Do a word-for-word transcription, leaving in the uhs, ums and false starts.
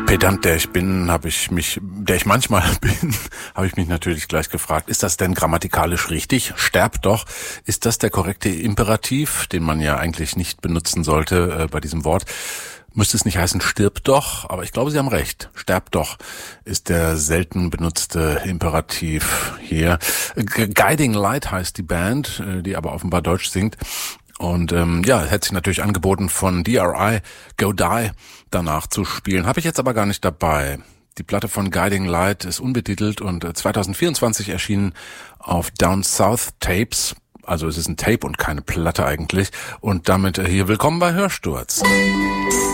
Pedant, der ich bin, habe ich mich, der ich manchmal bin, habe ich mich natürlich gleich gefragt, ist das denn grammatikalisch richtig? Sterb doch. Ist das der korrekte Imperativ, den man ja eigentlich nicht benutzen sollte äh, bei diesem Wort? Müsste es nicht heißen, stirb doch? Aber ich glaube, Sie haben recht. Sterb doch ist der selten benutzte Imperativ hier. G- Guiding Light heißt die Band, äh, die aber offenbar Deutsch singt. Und ähm, ja, hätte sich natürlich angeboten, von D R I, Go Die, danach zu spielen. Habe ich jetzt aber gar nicht dabei. Die Platte von Guiding Light ist unbetitelt und zwanzig vierundzwanzig erschienen auf Down South Tapes. Also es ist ein Tape und keine Platte eigentlich. Und damit hier willkommen bei Hörsturz.